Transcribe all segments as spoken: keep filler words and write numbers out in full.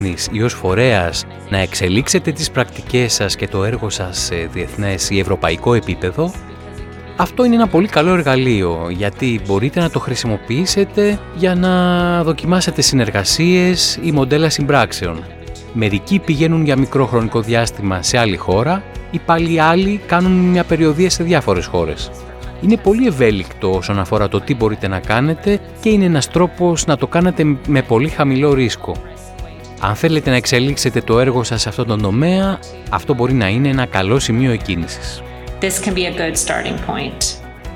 ή ως φορέας να εξελίξετε τις πρακτικές σας και το έργο σας σε διεθνές ή ευρωπαϊκό επίπεδο, αυτό είναι ένα πολύ καλό εργαλείο, γιατί μπορείτε να το χρησιμοποιήσετε για να δοκιμάσετε συνεργασίες ή μοντέλα συμπράξεων. Μερικοί πηγαίνουν για μικρό χρονικό διάστημα σε άλλη χώρα ή πάλι άλλοι κάνουν μια περιοδεία σε διάφορες χώρες. Είναι πολύ ευέλικτο όσον αφορά το τι μπορείτε να κάνετε και είναι ένας τρόπος να το κάνετε με πολύ χαμηλό ρίσκο. Αν θέλετε να εξελίξετε το έργο σας σε αυτόν τον τομέα, αυτό μπορεί να είναι ένα καλό σημείο εκκίνησης. This can be a good starting point.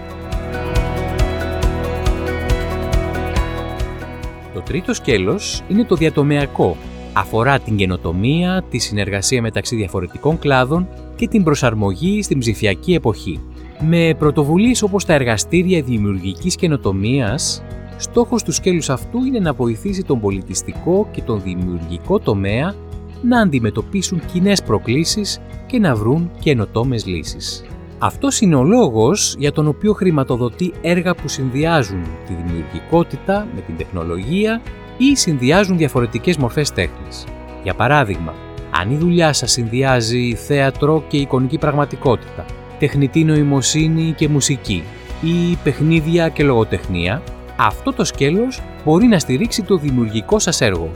Το τρίτο σκέλος είναι το διατομεακό. Αφορά την καινοτομία, τη συνεργασία μεταξύ διαφορετικών κλάδων και την προσαρμογή στην ψηφιακή εποχή. Με πρωτοβουλίες όπως τα εργαστήρια δημιουργικής καινοτομίας, στόχος του σκέλους αυτού είναι να βοηθήσει τον πολιτιστικό και τον δημιουργικό τομέα να αντιμετωπίσουν κοινές προκλήσεις και να βρουν καινοτόμες λύσεις. Αυτός είναι ο λόγος για τον οποίο χρηματοδοτεί έργα που συνδυάζουν τη δημιουργικότητα με την τεχνολογία ή συνδυάζουν διαφορετικές μορφές τέχνης. Για παράδειγμα, αν η δουλειά σας συνδυάζει θέατρο και εικονική πραγματικότητα, τεχνητή νοημοσύνη και μουσική ή παιχνίδια και λογοτεχνία, αυτό το σκέλος μπορεί να στηρίξει το δημιουργικό σας έργο.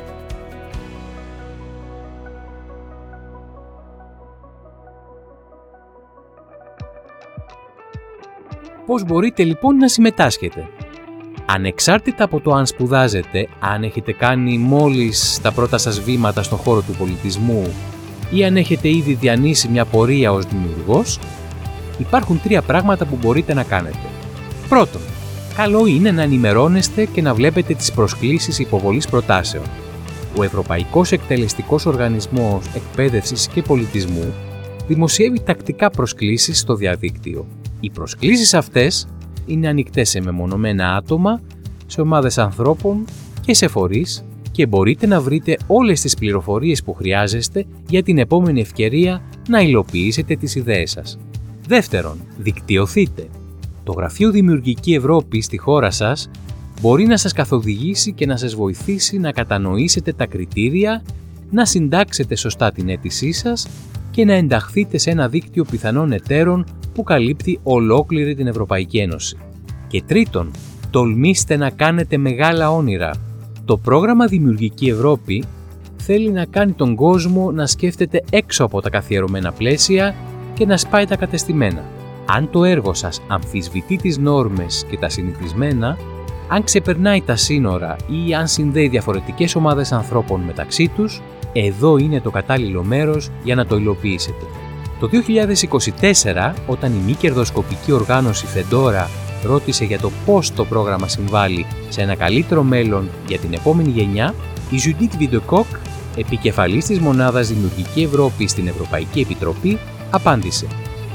Πώς μπορείτε λοιπόν να συμμετάσχετε? Ανεξάρτητα από το αν σπουδάζετε, αν έχετε κάνει μόλις τα πρώτα σας βήματα στον χώρο του πολιτισμού ή αν έχετε ήδη διανύσει μια πορεία ως δημιουργός, υπάρχουν τρία πράγματα που μπορείτε να κάνετε. Πρώτον, καλό είναι να ενημερώνεστε και να βλέπετε τις προσκλήσεις υποβολής προτάσεων. Ο Ευρωπαϊκός Εκτελεστικός Οργανισμός Εκπαίδευσης και Πολιτισμού δημοσιεύει τακτικά προσκλήσεις στο διαδίκτυο. Οι προσκλήσεις αυτές είναι ανοιχτές σε μεμονωμένα άτομα, σε ομάδες ανθρώπων και σε φορείς και μπορείτε να βρείτε όλες τις πληροφορίες που χρειάζεστε για την επόμενη ευκαιρία να υλοποιήσετε τις ιδέες σας. Δεύτερον, δικτυωθείτε. Το Γραφείο Δημιουργική Ευρώπη στη χώρα σας μπορεί να σας καθοδηγήσει και να σας βοηθήσει να κατανοήσετε τα κριτήρια, να συντάξετε σωστά την αίτησή σας και να ενταχθείτε σε ένα δίκτυο πιθανών εταίρων που καλύπτει ολόκληρη την Ευρωπαϊκή Ένωση. Και τρίτον, τολμήστε να κάνετε μεγάλα όνειρα. Το πρόγραμμα Δημιουργική Ευρώπη θέλει να κάνει τον κόσμο να σκέφτεται έξω από τα καθιερωμένα πλαίσια και να σπάει τα κατεστημένα. Αν το έργο σας αμφισβητεί τις νόρμες και τα συνηθισμένα, αν ξεπερνάει τα σύνορα ή αν συνδέει διαφορετικές ομάδες ανθρώπων μεταξύ τους, εδώ είναι το κατάλληλο μέρος για να το υλοποιήσετε. Το δύο χιλιάδες είκοσι τέσσερα, όταν η μη κερδοσκοπική οργάνωση Fedora ρώτησε για το πώς το πρόγραμμα συμβάλλει σε ένα καλύτερο μέλλον για την επόμενη γενιά, η Judith Vidocq, επικεφαλής της Μονάδας Δημιουργική Ευρώπη στην Ευρωπαϊκή Επιτροπή, απάντησε.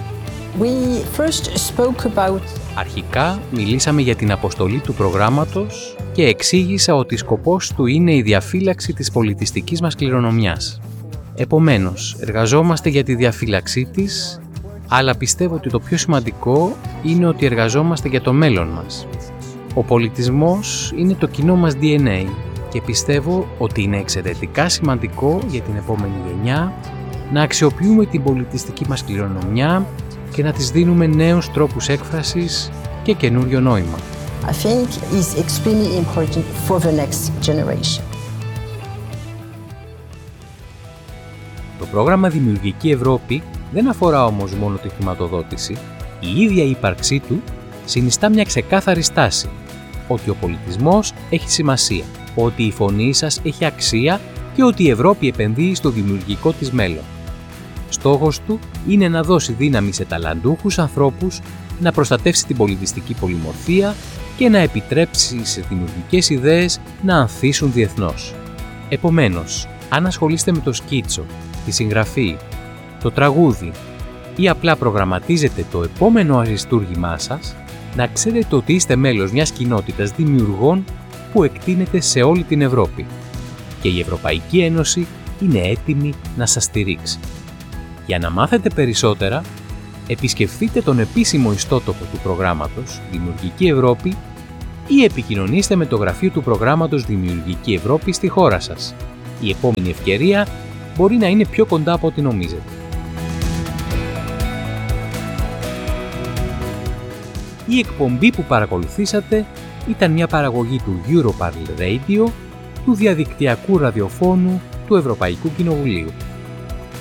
We first spoke about... Αρχικά μιλήσαμε για την αποστολή του προγράμματος και εξήγησα ότι σκοπός του είναι η διαφύλαξη της πολιτιστικής μας κληρονομιάς. Επομένως, εργαζόμαστε για τη διαφύλαξή της, αλλά πιστεύω ότι το πιο σημαντικό είναι ότι εργαζόμαστε για το μέλλον μας. Ο πολιτισμός είναι το κοινό μας ντι εν έι και πιστεύω ότι είναι εξαιρετικά σημαντικό για την επόμενη γενιά να αξιοποιούμε την πολιτιστική μας κληρονομιά και να της δίνουμε νέους τρόπους έκφρασης και καινούριο νόημα. I think is extremely important for the next generation. Το πρόγραμμα Δημιουργική Ευρώπη δεν αφορά όμως μόνο τη χρηματοδότηση. Η ίδια η ύπαρξή του συνιστά μια ξεκάθαρη στάση, ότι ο πολιτισμός έχει σημασία, ότι η φωνή σας έχει αξία και ότι η Ευρώπη επενδύει στο δημιουργικό της μέλλον. Στόχος του είναι να δώσει δύναμη σε ταλαντούχους ανθρώπους, να προστατεύσει την πολιτιστική πολυμορφία και να επιτρέψει σε δημιουργικές ιδέες να ανθίσουν διεθνώς. Επομένως, αν ασχολείστε με το σκίτσο, τη συγγραφή, το τραγούδι ή απλά προγραμματίζετε το επόμενο αριστούργημά σας, να ξέρετε ότι είστε μέλος μιας κοινότητας δημιουργών που εκτείνεται σε όλη την Ευρώπη και η Ευρωπαϊκή Ένωση είναι έτοιμη να σας στηρίξει. Για να μάθετε περισσότερα, επισκεφθείτε τον επίσημο ιστότοπο του προγράμματος Δημιουργική Ευρώπη ή επικοινωνήστε με το γραφείο του προγράμματος Δημιουργική Ευρώπη στη χώρα σας. Η επόμενη ευκαιρία μπορεί να είναι πιο κοντά από ό,τι νομίζετε. Η εκπομπή που παρακολουθήσατε ήταν μια παραγωγή του Europarl Radio, του διαδικτυακού ραδιοφώνου του Ευρωπαϊκού Κοινοβουλίου.